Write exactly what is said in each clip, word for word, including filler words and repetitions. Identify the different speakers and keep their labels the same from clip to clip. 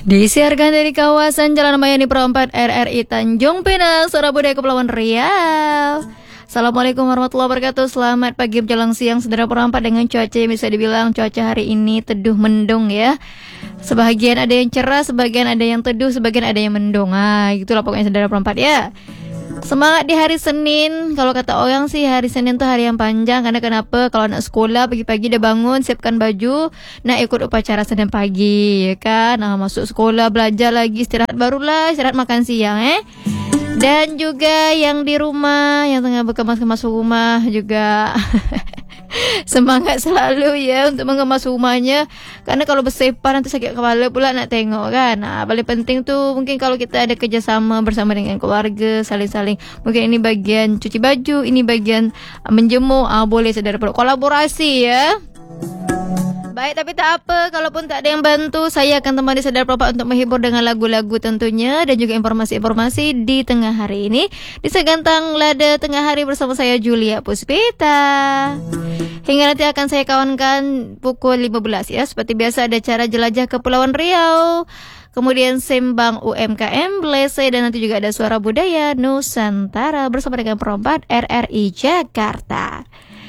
Speaker 1: Disiarkan dari kawasan Jalan Mayani Perempat R R I Tanjung Pinang, Suara Budaya Kepulauan Riau. Assalamualaikum warahmatullahi wabarakatuh. Selamat pagi menjelang siang, saudara perempat, dengan cuaca yang bisa dibilang cuaca hari ini teduh mendung ya. Sebagian ada yang cerah, sebagian ada yang teduh, sebagian ada yang mendung. Ah, itulah pokoknya saudara perempat ya. Semangat di hari Senin. Kalau kata orang sih hari Senin tuh hari yang panjang. Karena kenapa? Kalau anak sekolah pagi-pagi dia bangun, siapkan baju, nak ikut upacara Senin pagi, ya kan? Nah, masuk sekolah, belajar lagi, istirahat barulah, istirahat makan siang eh. Dan juga yang di rumah, yang tengah berkemas-kemas rumah juga semangat selalu ya untuk mengemas rumahnya. Karena kalau bersepah nanti sakit kepala pula nak tengok kan. Nah, paling penting tuh mungkin kalau kita ada kerjasama bersama dengan keluarga, saling-saling. Mungkin ini bagian cuci baju, ini bagian menjemur. Ah, boleh saudara kolaborasi ya. Baik, tapi tak apa, kalaupun tak ada yang bantu, saya akan temani saudara perempat untuk menghibur dengan lagu-lagu tentunya, dan juga informasi-informasi di tengah hari ini di Segantang Lada Tengah Hari bersama saya Julia Puspita. Hingga nanti akan saya kawankan pukul lima belas ya. Seperti biasa ada cara jelajah Kepulauan Riau, kemudian sembang U M K M Blese, dan nanti juga ada suara budaya Nusantara bersama dengan perempat R R I Jakarta.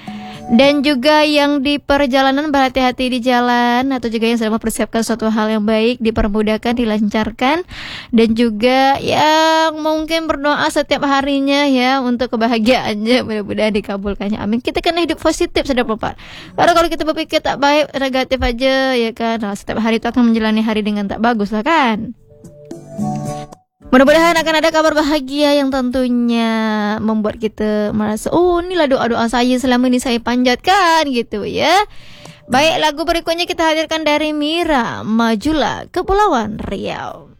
Speaker 1: Dan juga yang di perjalanan berhati-hati di jalan, atau juga yang sedang mempersiapkan suatu hal yang baik, dipermudahkan, dilancarkan. Dan juga yang mungkin berdoa setiap harinya ya untuk kebahagiaannya, mudah-mudahan dikabulkannya, amin. Kita kena hidup positif saudara perempat. Karena kalau kita berpikir tak baik, negatif aja ya kan, nah, setiap hari itu akan menjalani hari dengan tak bagus lah kan. Mudah-mudahan akan ada kabar bahagia yang tentunya membuat kita merasa, oh inilah doa-doa saya selama ini saya panjatkan gitu ya. Baik, lagu berikutnya kita hadirkan dari Mira, Majulah Kepulauan Riau.